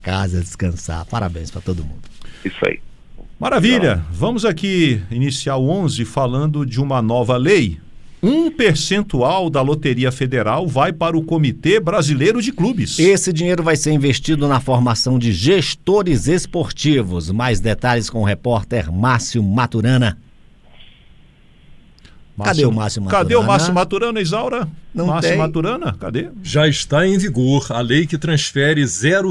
casa, descansar. Parabéns para todo mundo. Isso aí. Maravilha. Vamos aqui iniciar o 11 falando de uma nova lei. 1% da Loteria Federal vai para o Comitê Brasileiro de Clubes. Esse dinheiro vai ser investido na formação de gestores esportivos. Mais detalhes com o repórter Márcio Maturana. Cadê o Márcio Maturana? Cadê o Márcio Maturana, Isaura? Não Márcio tem. Maturana, cadê? Já está em vigor a lei que transfere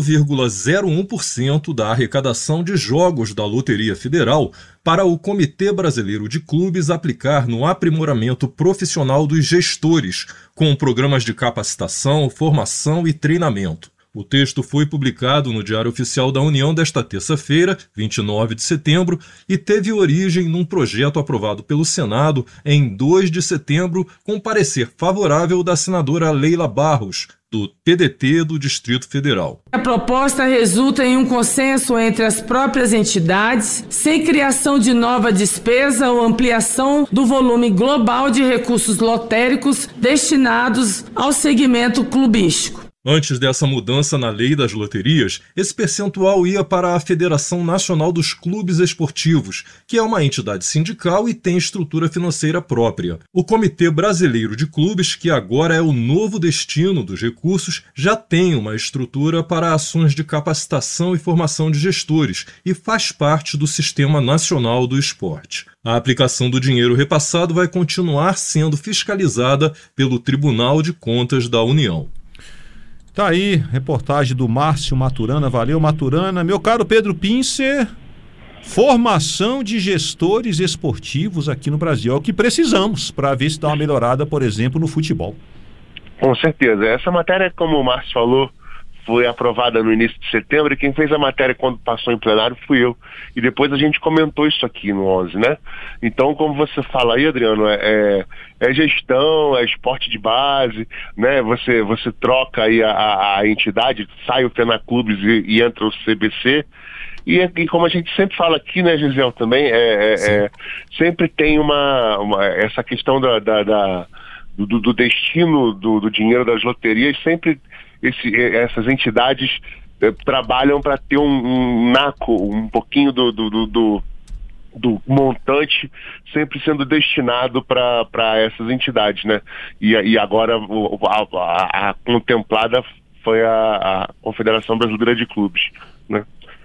0,01% da arrecadação de jogos da Loteria Federal para o Comitê Brasileiro de Clubes aplicar no aprimoramento profissional dos gestores, com programas de capacitação, formação e treinamento. O texto foi publicado no Diário Oficial da União desta terça-feira, 29 de setembro, e teve origem num projeto aprovado pelo Senado em 2 de setembro, com parecer favorável da senadora Leila Barros, do PDT do Distrito Federal. A proposta resulta em um consenso entre as próprias entidades, sem criação de nova despesa ou ampliação do volume global de recursos lotéricos destinados ao segmento clubístico. Antes dessa mudança na lei das loterias, esse percentual ia para a Federação Nacional dos Clubes Esportivos, que é uma entidade sindical e tem estrutura financeira própria. O Comitê Brasileiro de Clubes, que agora é o novo destino dos recursos, já tem uma estrutura para ações de capacitação e formação de gestores e faz parte do Sistema Nacional do Esporte. A aplicação do dinheiro repassado vai continuar sendo fiscalizada pelo Tribunal de Contas da União. Tá aí, reportagem do Márcio Maturana. Valeu, Maturana. Meu caro Pedro Pincer, formação de gestores esportivos aqui no Brasil é o que precisamos para ver se dá uma melhorada, por exemplo, no futebol. Com certeza. Essa matéria, como o Márcio falou, foi aprovada no início de setembro, e quem fez a matéria quando passou em plenário fui eu. E depois a gente comentou isso aqui no 11, né? Então, como você fala aí, Adriano, é gestão, é esporte de base, né? Você troca aí a entidade, sai o FENAClubes e entra o CBC. E como a gente sempre fala aqui, né, Gisele, também, sempre tem essa questão do destino do dinheiro das loterias, sempre essas entidades trabalham para ter um naco, um pouquinho do montante sempre sendo destinado para essas entidades, né? E agora a contemplada foi a Confederação Brasileira de Clubes, né?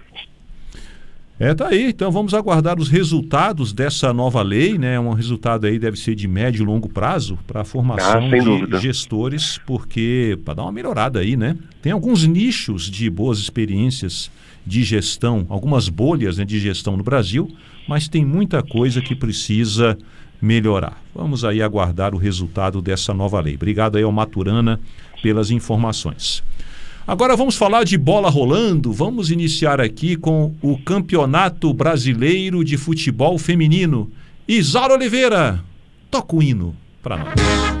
Tá aí, então vamos aguardar os resultados dessa nova lei, né? Um resultado aí deve ser de médio e longo prazo para a formação de gestores, porque para dar uma melhorada aí, né? Tem alguns nichos de boas experiências de gestão, algumas bolhas, né, de gestão no Brasil, mas tem muita coisa que precisa melhorar. Vamos aí aguardar o resultado dessa nova lei. Obrigado aí ao Maturana pelas informações. Agora vamos falar de bola rolando. Vamos iniciar aqui com o Campeonato Brasileiro de Futebol Feminino. Isaura Oliveira, toca o hino para nós.